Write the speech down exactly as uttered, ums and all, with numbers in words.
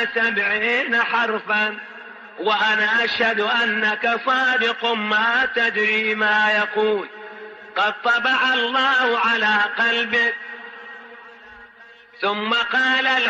سبعين حرفا وأنا أشهد أنك صادق ما تدري ما يقول. قد طبع الله على قلبك. ثم قال